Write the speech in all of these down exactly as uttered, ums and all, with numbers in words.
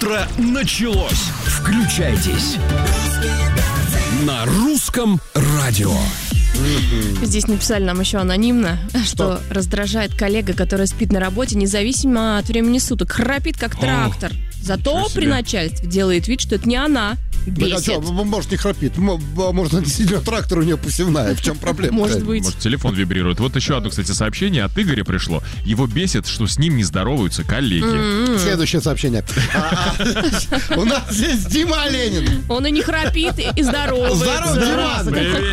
Утро началось. Включайтесь на русском радио. Здесь написали нам еще анонимно, что, что раздражает коллега, который спит на работе, независимо от времени суток, храпит как трактор. О, Зато при начальстве делает вид, что это не она. Бесит. Да, а что, может, не храпит. Может, она действительно трактор у нее посевная. В чем проблема? Может быть. Может, телефон вибрирует. Вот еще одно, кстати, сообщение от Игоря пришло. Его бесит, что с ним не здороваются коллеги. Mm-hmm. Следующее сообщение. У нас здесь Дима Оленин. Он и не храпит, и здоровается. Здорово, Дима.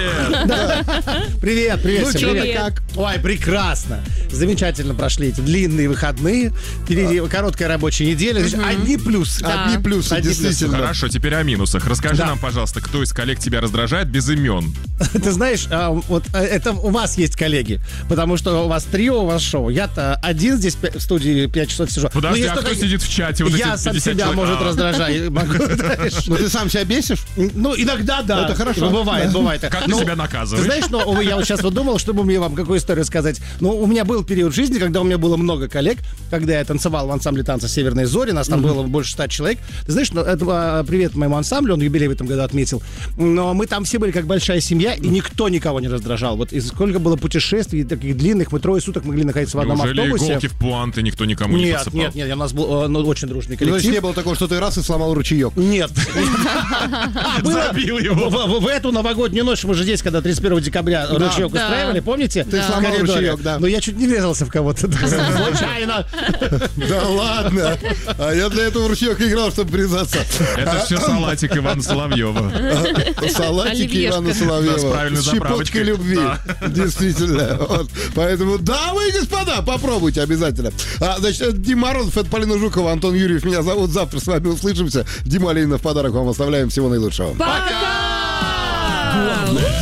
Привет. Привет, привет. Ну, привет. Как? Ой, прекрасно. Замечательно прошли эти длинные выходные. Впереди короткая рабочая неделя. Одни плюсы. Одни плюсы, действительно. Хорошо, теперь о минусах. Расскажи да. нам, пожалуйста, кто из коллег тебя раздражает без имен? Ты знаешь, вот это у вас есть коллеги, потому что у вас трио, у вас шоу. Я-то один здесь в студии пять часов сижу. Подожди, а кто сидит в чате? Вот я сам себя, может, раздражать. Ну ты сам себя бесишь? Ну, иногда да. Это хорошо. Бывает, бывает. Как ты себя наказываешь? Ты знаешь, ну, я вот сейчас вот думал, чтобы мне вам какую историю сказать. Ну, у меня был период жизни, когда у меня было много коллег, когда я танцевал в ансамбле танца «Северные зори», нас там было больше ста человек. Ты знаешь, ну, это привет моему ансамблю, он юбилей в этом году отметил. Но мы там все были как большая семья, и никто никого не раздражал. Вот и сколько было путешествий таких длинных, мы трое суток могли находиться в одном Неужели автобусе. Неужели иголки в пуанты никто никому нет, не подсыпал? Нет, нет, нет, у нас был ну, очень дружный коллектив. Значит, не было такого, что ты раз и сломал ручеек? Нет. Забил его. В эту новогоднюю ночь, мы же здесь, когда тридцать первого декабря ручеек устраивали, помните? Ты сломал ручеек, да. Но я чуть не врезался в кого-то. Случайно. Да ладно. А я для этого в ручеек играл, чтобы врезаться. Это все салатик Ивана Соловьева. Салатики Ивана Соловьева. С щепоткой любви. Действительно. Поэтому, дамы и господа, попробуйте обязательно. Значит, Дима Морозов, это Полина Жукова, Антон Юрьев. Меня зовут. Завтра с вами услышимся. Дима Оленина в подарок вам оставляем. Всего наилучшего. Пока!